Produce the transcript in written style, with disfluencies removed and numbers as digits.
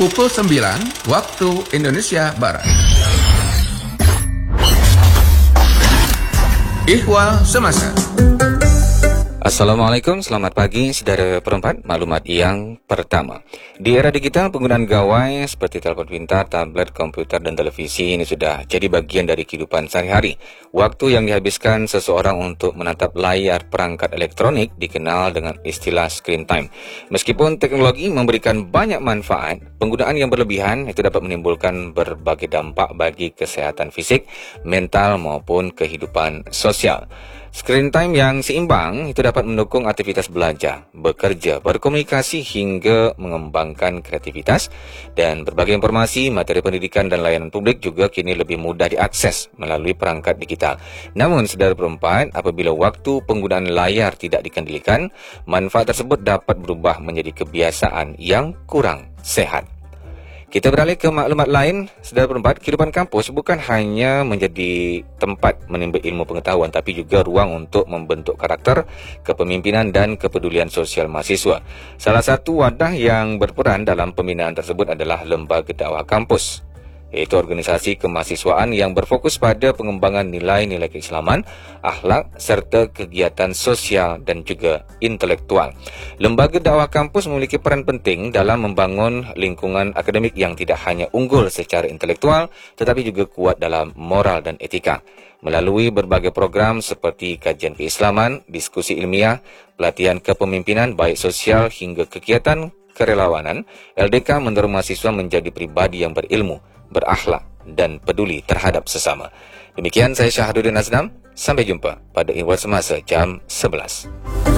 pukul 9 waktu Indonesia Barat. Ihwal Semasa. Assalamualaikum, selamat pagi saudara perempat. Maklumat yang pertama, di era digital penggunaan gawai seperti telepon pintar, tablet, komputer dan televisi ini sudah jadi bagian dari kehidupan sehari-hari. Waktu yang dihabiskan seseorang untuk menatap layar perangkat elektronik dikenal dengan istilah screen time. Meskipun teknologi memberikan banyak manfaat, penggunaan yang berlebihan itu dapat menimbulkan berbagai dampak bagi kesehatan fisik, mental maupun kehidupan sosial. Screen time yang seimbang itu dapat mendukung aktivitas belajar, bekerja, berkomunikasi hingga mengembangkan kreativitas, dan berbagai informasi, materi pendidikan dan layanan publik juga kini lebih mudah diakses melalui perangkat digital. Namun saudara perempat, apabila waktu penggunaan layar tidak dikendalikan, manfaat tersebut dapat berubah menjadi kebiasaan yang kurang sehat. Kita beralih ke maklumat lain, saudara perempat. Kehidupan kampus bukan hanya menjadi tempat menimba ilmu pengetahuan, tapi juga ruang untuk membentuk karakter, kepemimpinan dan kepedulian sosial mahasiswa. Salah satu wadah yang berperan dalam pembinaan tersebut adalah Lembaga Dakwah Kampus, yaitu organisasi kemahasiswaan yang berfokus pada pengembangan nilai-nilai keislaman, akhlak, serta kegiatan sosial dan juga intelektual. Lembaga dakwah kampus memiliki peran penting dalam membangun lingkungan akademik yang tidak hanya unggul secara intelektual, tetapi juga kuat dalam moral dan etika. Melalui berbagai program seperti kajian keislaman, diskusi ilmiah, pelatihan kepemimpinan baik sosial hingga kegiatan kerelawanan, LDK mendorong mahasiswa menjadi pribadi yang berilmu, berakhlak dan peduli terhadap sesama. Demikian saya Syahaduddin Aznam, sampai jumpa pada Ihwal Semasa jam 11.